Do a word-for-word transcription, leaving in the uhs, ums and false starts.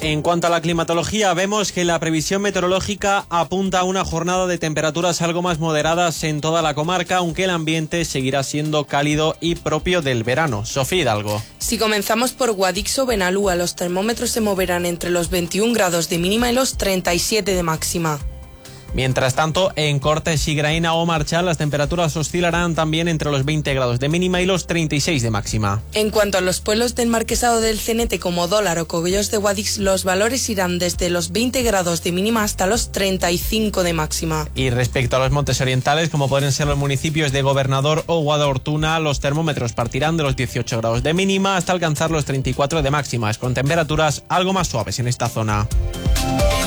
En cuanto a la climatología, vemos que la previsión meteorológica apunta a una jornada de temperaturas algo más moderadas en toda la comarca, aunque el ambiente seguirá siendo cálido y propio del verano. Sofía Hidalgo. Si comenzamos por Guadix o Benalúa, los termómetros se moverán entre los veintiún grados de mínima y los treinta y siete de máxima. Mientras tanto, en Cortes, Igraína o Marchal las temperaturas oscilarán también entre los veinte grados de mínima y los treinta y seis de máxima. En cuanto a los pueblos del Marquesado del Cenete como Dólar o Cogollos de Guadix, los valores irán desde los veinte grados de mínima hasta los treinta y cinco de máxima. Y respecto a los montes orientales, como pueden ser los municipios de Gobernador o Guadalhortuna, los termómetros partirán de los dieciocho grados de mínima hasta alcanzar los treinta y cuatro de máximas, con temperaturas algo más suaves en esta zona.